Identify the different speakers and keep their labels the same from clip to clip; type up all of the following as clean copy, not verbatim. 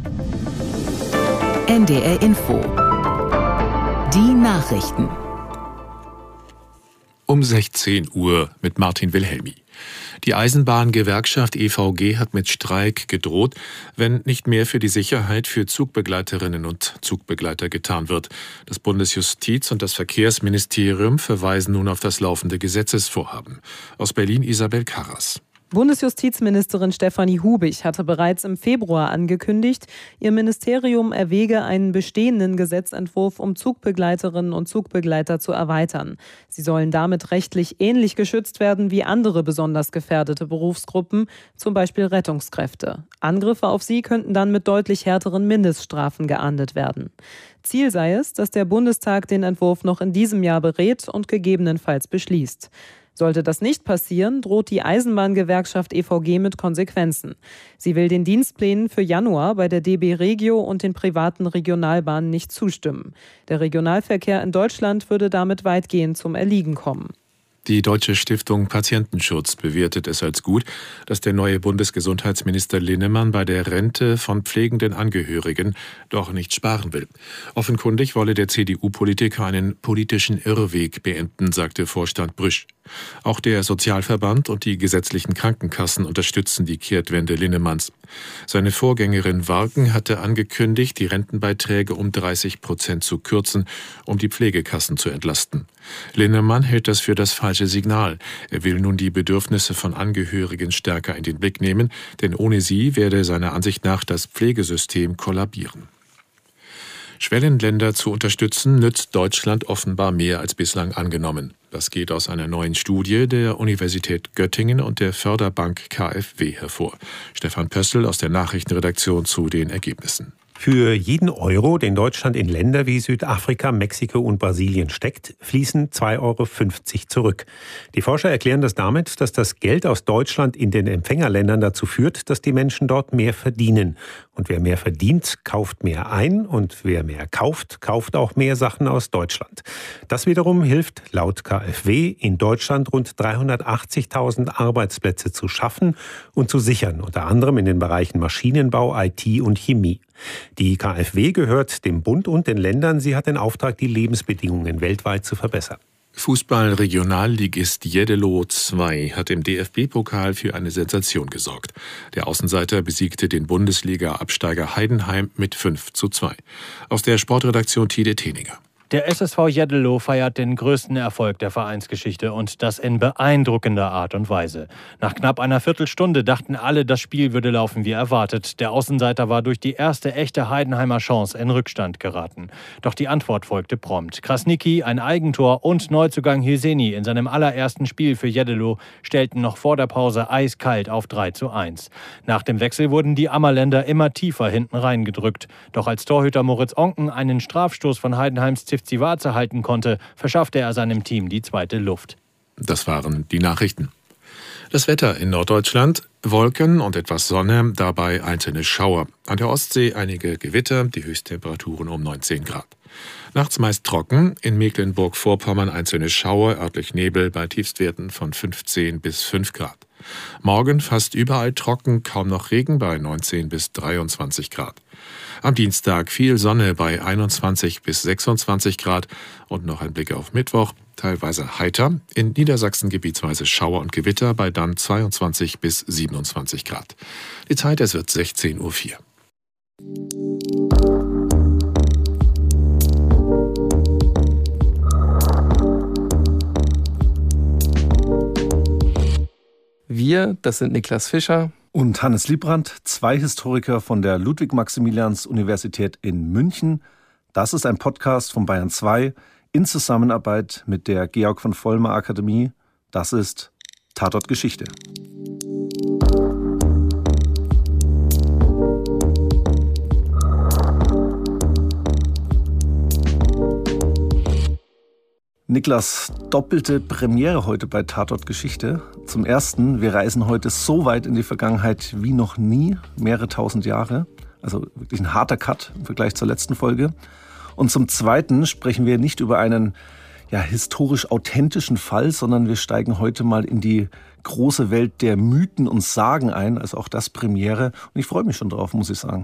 Speaker 1: NDR Info. Die Nachrichten.
Speaker 2: Um 16 Uhr mit Martin Wilhelmi. Die Eisenbahngewerkschaft EVG hat mit Streik gedroht, wenn nicht mehr für die Sicherheit für Zugbegleiterinnen und Zugbegleiter getan wird. Das Bundesjustiz- und das Verkehrsministerium verweisen nun auf das laufende Gesetzesvorhaben. Aus Berlin Isabel Karras.
Speaker 3: Bundesjustizministerin Stefanie Hubig hatte bereits im Februar angekündigt, ihr Ministerium erwäge einen bestehenden Gesetzentwurf, um Zugbegleiterinnen und Zugbegleiter zu erweitern. Sie sollen damit rechtlich ähnlich geschützt werden wie andere besonders gefährdete Berufsgruppen, zum Beispiel Rettungskräfte. Angriffe auf sie könnten dann mit deutlich härteren Mindeststrafen geahndet werden. Ziel sei es, dass der Bundestag den Entwurf noch in diesem Jahr berät und gegebenenfalls beschließt. Sollte das nicht passieren, droht die Eisenbahngewerkschaft EVG mit Konsequenzen. Sie will den Dienstplänen für Januar bei der DB Regio und den privaten Regionalbahnen nicht zustimmen. Der Regionalverkehr in Deutschland würde damit weitgehend zum Erliegen kommen.
Speaker 2: Die Deutsche Stiftung Patientenschutz bewertet es als gut, dass der neue Bundesgesundheitsminister Linnemann bei der Rente von pflegenden Angehörigen doch nicht sparen will. Offenkundig wolle der CDU-Politiker einen politischen Irrweg beenden, sagte Vorstand Brüsch. Auch der Sozialverband und die gesetzlichen Krankenkassen unterstützen die Kehrtwende Linnemanns. Seine Vorgängerin Warken hatte angekündigt, die Rentenbeiträge um 30% zu kürzen, um die Pflegekassen zu entlasten. Linnemann hält das für das falsche Signal. Er will nun die Bedürfnisse von Angehörigen stärker in den Blick nehmen, denn ohne sie werde seiner Ansicht nach das Pflegesystem kollabieren. Schwellenländer zu unterstützen, nützt Deutschland offenbar mehr als bislang angenommen. Das geht aus einer neuen Studie der Universität Göttingen und der Förderbank KfW hervor. Stefan Pössl aus der Nachrichtenredaktion zu den Ergebnissen.
Speaker 4: Für jeden Euro, den Deutschland in Länder wie Südafrika, Mexiko und Brasilien steckt, fließen 2,50 Euro zurück. Die Forscher erklären das damit, dass das Geld aus Deutschland in den Empfängerländern dazu führt, dass die Menschen dort mehr verdienen. Und wer mehr verdient, kauft mehr ein. Und wer mehr kauft, kauft auch mehr Sachen aus Deutschland. Das wiederum hilft laut KfW in Deutschland rund 380.000 Arbeitsplätze zu schaffen und zu sichern, unter anderem in den Bereichen Maschinenbau, IT und Chemie. Die KfW gehört dem Bund und den Ländern. Sie hat den Auftrag, die Lebensbedingungen weltweit zu verbessern.
Speaker 2: Fußball-Regionalligist Jeddelo 2 hat im DFB-Pokal für eine Sensation gesorgt. Der Außenseiter besiegte den Bundesliga-Absteiger Heidenheim mit 5:2. Aus der Sportredaktion Tide Teninger.
Speaker 5: Der SSV Jeddelo feiert den größten Erfolg der Vereinsgeschichte und das in beeindruckender Art und Weise. Nach knapp einer Viertelstunde dachten alle, das Spiel würde laufen wie erwartet. Der Außenseiter war durch die erste echte Heidenheimer Chance in Rückstand geraten. Doch die Antwort folgte prompt. Krasniqi, ein Eigentor und Neuzugang Hyseni in seinem allerersten Spiel für Jeddelo stellten noch vor der Pause eiskalt auf 3:1. Nach dem Wechsel wurden die Ammerländer immer tiefer hinten reingedrückt. Doch als Torhüter Moritz Onken einen Strafstoß von Heidenheims Zivaze halten konnte, verschaffte er seinem Team die zweite Luft.
Speaker 2: Das waren die Nachrichten. Das Wetter in Norddeutschland: Wolken und etwas Sonne, dabei einzelne Schauer. An der Ostsee einige Gewitter, die Höchsttemperaturen um 19 Grad. Nachts meist trocken, in Mecklenburg-Vorpommern einzelne Schauer, örtlich Nebel bei Tiefstwerten von 15 bis 5 Grad. Morgen fast überall trocken, kaum noch Regen bei 19 bis 23 Grad. Am Dienstag viel Sonne bei 21 bis 26 Grad und noch ein Blick auf Mittwoch, teilweise heiter, in Niedersachsen gebietsweise Schauer und Gewitter bei dann 22 bis 27 Grad. Die Zeit, es wird 16:04 Uhr.
Speaker 6: Wir, das sind Niklas Fischer
Speaker 7: und Hannes Liebrandt, zwei Historiker von der Ludwig-Maximilians-Universität in München. Das ist ein Podcast von Bayern 2 in Zusammenarbeit mit der Georg von Vollmer Akademie. Das ist Tatort Geschichte. Niklas, doppelte Premiere heute bei Tatort Geschichte. Zum Ersten, wir reisen heute so weit in die Vergangenheit wie noch nie, mehrere tausend Jahre. Also wirklich ein harter Cut im Vergleich zur letzten Folge. Und zum Zweiten sprechen wir nicht über einen historisch authentischen Fall, sondern wir steigen heute mal in die große Welt der Mythen und Sagen ein. Also auch das Premiere. Und ich freue mich schon drauf, muss ich sagen.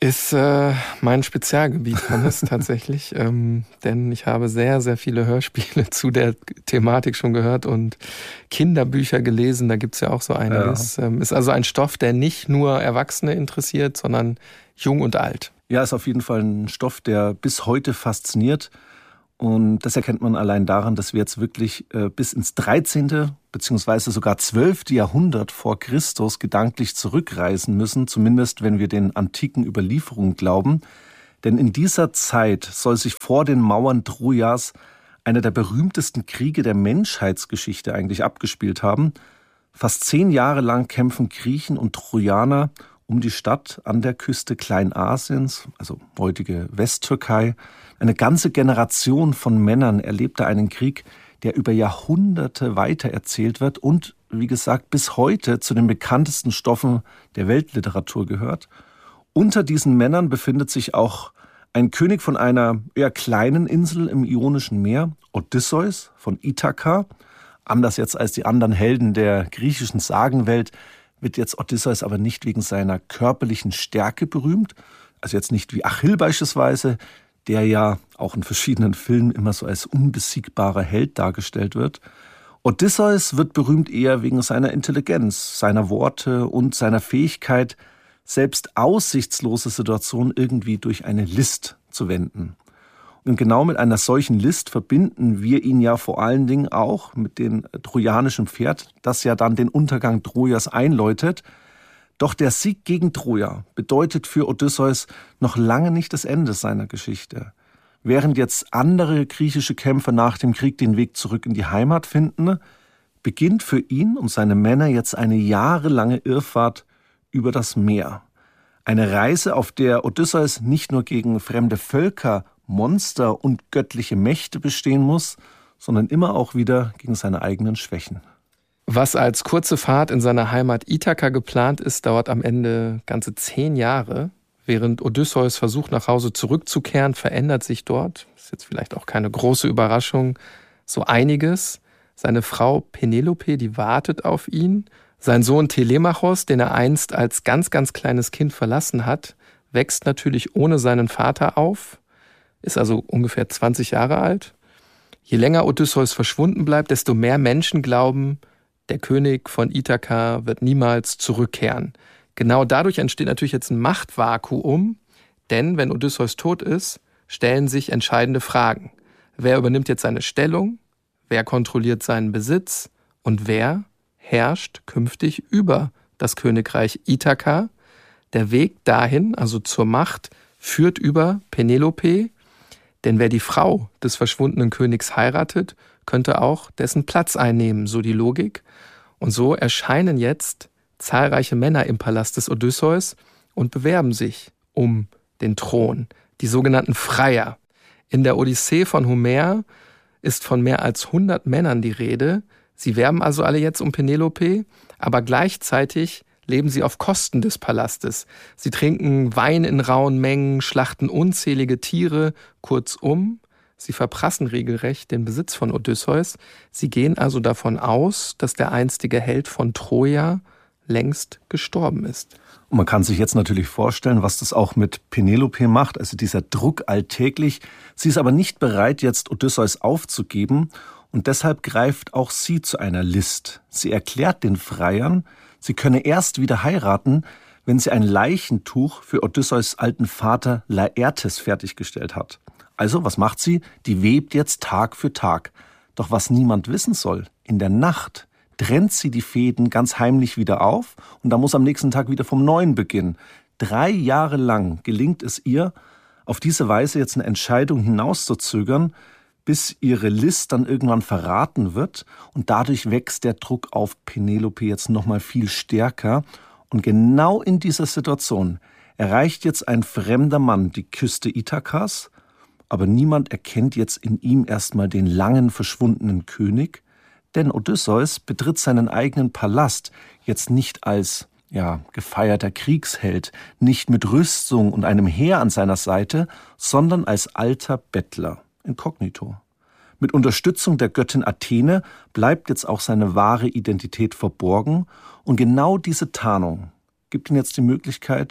Speaker 6: Ist mein Spezialgebiet, Hannes, tatsächlich. Denn ich habe sehr, sehr viele Hörspiele zu der Thematik schon gehört und Kinderbücher gelesen. Da gibt's ja auch so einiges. Ja. Ist also ein Stoff, der nicht nur Erwachsene interessiert, sondern jung und alt.
Speaker 7: Ja, ist auf jeden Fall ein Stoff, der bis heute fasziniert. Und das erkennt man allein daran, dass wir jetzt wirklich bis ins 13. bzw. sogar 12. Jahrhundert vor Christus gedanklich zurückreisen müssen, zumindest wenn wir den antiken Überlieferungen glauben. Denn in dieser Zeit soll sich vor den Mauern Trojas einer der berühmtesten Kriege der Menschheitsgeschichte eigentlich abgespielt haben. Fast 10 Jahre lang kämpfen Griechen und Trojaner um die Stadt an der Küste Kleinasiens, also heutige Westtürkei. Eine ganze Generation von Männern erlebte einen Krieg, der über Jahrhunderte weitererzählt wird und, wie gesagt, bis heute zu den bekanntesten Stoffen der Weltliteratur gehört. Unter diesen Männern befindet sich auch ein König von einer eher kleinen Insel im Ionischen Meer, Odysseus von Ithaka. Anders jetzt als die anderen Helden der griechischen Sagenwelt wird jetzt Odysseus aber nicht wegen seiner körperlichen Stärke berühmt, also jetzt nicht wie Achill beispielsweise, der ja auch in verschiedenen Filmen immer so als unbesiegbarer Held dargestellt wird. Odysseus wird berühmt eher wegen seiner Intelligenz, seiner Worte und seiner Fähigkeit, selbst aussichtslose Situationen irgendwie durch eine List zu wenden. Und genau mit einer solchen List verbinden wir ihn ja vor allen Dingen auch mit dem trojanischen Pferd, das ja dann den Untergang Trojas einläutet. Doch der Sieg gegen Troja bedeutet für Odysseus noch lange nicht das Ende seiner Geschichte. Während jetzt andere griechische Kämpfer nach dem Krieg den Weg zurück in die Heimat finden, beginnt für ihn und seine Männer jetzt eine jahrelange Irrfahrt über das Meer. Eine Reise, auf der Odysseus nicht nur gegen fremde Völker, Monster und göttliche Mächte bestehen muss, sondern immer auch wieder gegen seine eigenen Schwächen.
Speaker 6: Was als kurze Fahrt in seiner Heimat Ithaka geplant ist, dauert am Ende ganze 10 Jahre. Während Odysseus versucht, nach Hause zurückzukehren, verändert sich dort, ist jetzt vielleicht auch keine große Überraschung, so einiges. Seine Frau Penelope, die wartet auf ihn. Sein Sohn Telemachos, den er einst als ganz, ganz kleines Kind verlassen hat, wächst natürlich ohne seinen Vater auf, ist also ungefähr 20 Jahre alt. Je länger Odysseus verschwunden bleibt, desto mehr Menschen glauben, der König von Ithaka wird niemals zurückkehren. Genau dadurch entsteht natürlich jetzt ein Machtvakuum, denn wenn Odysseus tot ist, stellen sich entscheidende Fragen. Wer übernimmt jetzt seine Stellung? Wer kontrolliert seinen Besitz? Und wer herrscht künftig über das Königreich Ithaka? Der Weg dahin, also zur Macht, führt über Penelope, denn wer die Frau des verschwundenen Königs heiratet, könnte auch dessen Platz einnehmen, so die Logik. Und so erscheinen jetzt zahlreiche Männer im Palast des Odysseus und bewerben sich um den Thron, die sogenannten Freier. In der Odyssee von Homer ist von mehr als 100 Männern die Rede. Sie werben also alle jetzt um Penelope, aber gleichzeitig leben sie auf Kosten des Palastes. Sie trinken Wein in rauen Mengen, schlachten unzählige Tiere, kurzum, sie verprassen regelrecht den Besitz von Odysseus. Sie gehen also davon aus, dass der einstige Held von Troja längst gestorben ist.
Speaker 7: Und man kann sich jetzt natürlich vorstellen, was das auch mit Penelope macht, also dieser Druck alltäglich. Sie ist aber nicht bereit, jetzt Odysseus aufzugeben und deshalb greift auch sie zu einer List. Sie erklärt den Freiern, sie könne erst wieder heiraten, wenn sie ein Leichentuch für Odysseus alten Vater Laertes fertiggestellt hat. Also, was macht sie? Die webt jetzt Tag für Tag. Doch was niemand wissen soll, in der Nacht trennt sie die Fäden ganz heimlich wieder auf und da muss am nächsten Tag wieder vom Neuen beginnen. 3 Jahre lang gelingt es ihr, auf diese Weise jetzt eine Entscheidung hinauszuzögern, bis ihre List dann irgendwann verraten wird und dadurch wächst der Druck auf Penelope jetzt nochmal viel stärker. Und genau in dieser Situation erreicht jetzt ein fremder Mann die Küste Ithakas, aber niemand erkennt jetzt in ihm erstmal den langen verschwundenen König, denn Odysseus betritt seinen eigenen Palast jetzt nicht als gefeierter Kriegsheld, nicht mit Rüstung und einem Heer an seiner Seite, sondern als alter Bettler, inkognito. Mit Unterstützung der Göttin Athene bleibt jetzt auch seine wahre Identität verborgen und genau diese Tarnung gibt ihm jetzt die Möglichkeit,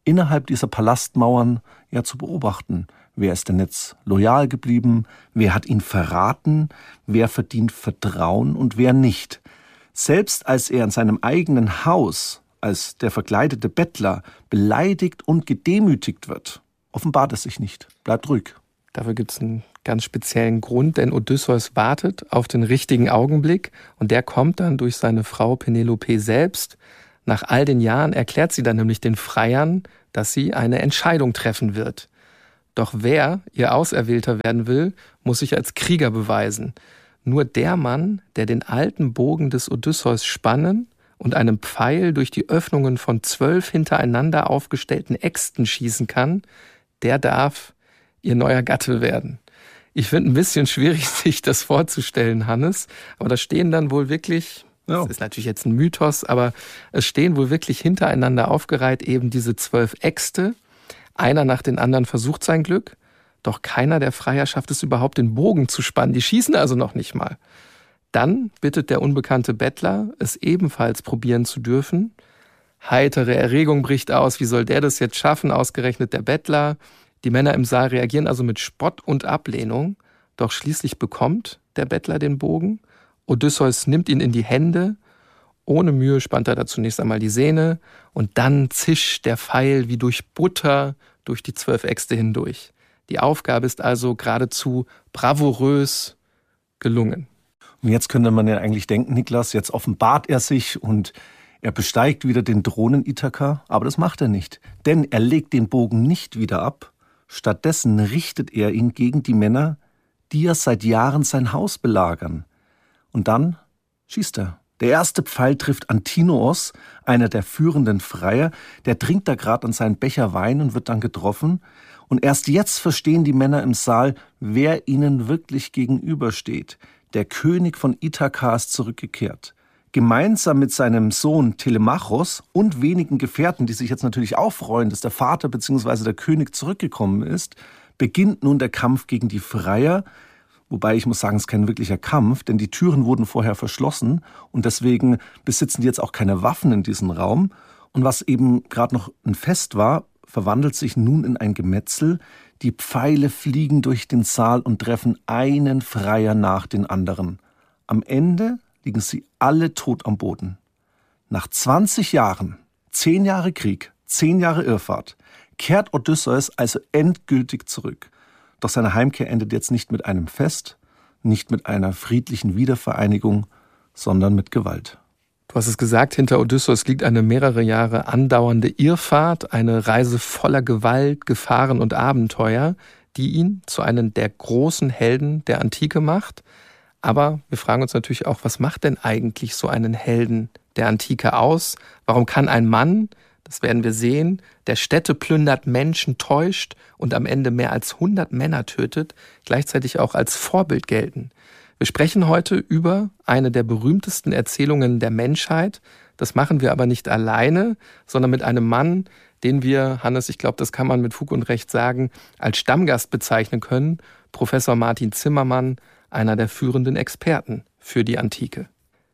Speaker 7: innerhalb dieser Palastmauern ja zu beobachten. Wer ist denn jetzt loyal geblieben? Wer hat ihn verraten? Wer verdient Vertrauen und wer nicht? Selbst als er in seinem eigenen Haus als der verkleidete Bettler beleidigt und gedemütigt wird, offenbart er sich nicht, bleibt ruhig.
Speaker 6: Dafür gibt es einen ganz speziellen Grund, denn Odysseus wartet auf den richtigen Augenblick und der kommt dann durch seine Frau Penelope selbst. Nach all den Jahren erklärt sie dann nämlich den Freiern, dass sie eine Entscheidung treffen wird. Doch wer ihr Auserwählter werden will, muss sich als Krieger beweisen. Nur der Mann, der den alten Bogen des Odysseus spannen und einem Pfeil durch die Öffnungen von 12 hintereinander aufgestellten Äxten schießen kann, der darf ihr neuer Gatte werden. Ich finde ein bisschen schwierig, sich das vorzustellen, Hannes, aber da stehen dann wohl wirklich, das ist natürlich jetzt ein Mythos, aber es stehen wohl wirklich hintereinander aufgereiht eben diese 12 Äxte. Einer nach den anderen versucht sein Glück, doch keiner der Freier schafft es überhaupt, den Bogen zu spannen. Die schießen also noch nicht mal. Dann bittet der unbekannte Bettler, es ebenfalls probieren zu dürfen. Heitere Erregung bricht aus. Wie soll der das jetzt schaffen? Ausgerechnet der Bettler. Die Männer im Saal reagieren also mit Spott und Ablehnung. Doch schließlich bekommt der Bettler den Bogen. Odysseus nimmt ihn in die Hände. Ohne Mühe spannt er da zunächst einmal die Sehne. Und dann zischt der Pfeil wie durch Butter durch die 12 Äxte hindurch. Die Aufgabe ist also geradezu bravourös gelungen.
Speaker 7: Und jetzt könnte man ja eigentlich denken, Niklas, jetzt offenbart er sich und er besteigt wieder den Thron Ithaka, aber das macht er nicht. Denn er legt den Bogen nicht wieder ab, stattdessen richtet er ihn gegen die Männer, die ja seit Jahren sein Haus belagern. Und dann schießt er. Der erste Pfeil trifft Antinoos, einer der führenden Freier, der trinkt da gerade an seinen Becher Wein und wird dann getroffen. Und erst jetzt verstehen die Männer im Saal, wer ihnen wirklich gegenübersteht. Der König von Ithaka ist zurückgekehrt. Gemeinsam mit seinem Sohn Telemachos und wenigen Gefährten, die sich jetzt natürlich auch freuen, dass der Vater bzw. der König zurückgekommen ist, beginnt nun der Kampf gegen die Freier. Wobei ich muss sagen, es ist kein wirklicher Kampf, denn die Türen wurden vorher verschlossen und deswegen besitzen die jetzt auch keine Waffen in diesem Raum. Und was eben gerade noch ein Fest war, verwandelt sich nun in ein Gemetzel. Die Pfeile fliegen durch den Saal und treffen einen Freier nach den anderen. Am Ende liegen sie alle tot am Boden. Nach 20 Jahren, 10 Jahre Krieg, 10 Jahre Irrfahrt, kehrt Odysseus also endgültig zurück. Doch seine Heimkehr endet jetzt nicht mit einem Fest, nicht mit einer friedlichen Wiedervereinigung, sondern mit Gewalt.
Speaker 6: Du hast es gesagt, hinter Odysseus liegt eine mehrere Jahre andauernde Irrfahrt, eine Reise voller Gewalt, Gefahren und Abenteuer, die ihn zu einem der großen Helden der Antike macht. Aber wir fragen uns natürlich auch, was macht denn eigentlich so einen Helden der Antike aus? Warum kann ein Mann, das werden wir sehen, der Städte plündert, Menschen täuscht und am Ende mehr als 100 Männer tötet, gleichzeitig auch als Vorbild gelten? Wir sprechen heute über eine der berühmtesten Erzählungen der Menschheit. Das machen wir aber nicht alleine, sondern mit einem Mann, den wir, Hannes, ich glaube, das kann man mit Fug und Recht sagen, als Stammgast bezeichnen können, Professor Martin Zimmermann, einer der führenden Experten für die Antike.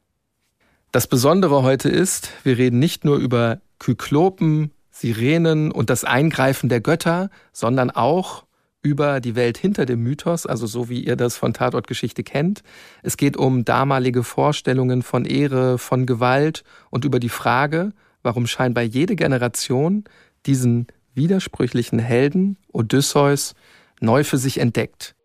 Speaker 6: Das Besondere heute ist, wir reden nicht nur über Kyklopen, Sirenen und das Eingreifen der Götter, sondern auch über die Welt hinter dem Mythos, also so wie ihr das von Tatortgeschichte kennt. Es geht um damalige Vorstellungen von Ehre, von Gewalt und über die Frage, warum scheinbar jede Generation diesen widersprüchlichen Helden, Odysseus, neu für sich entdeckt.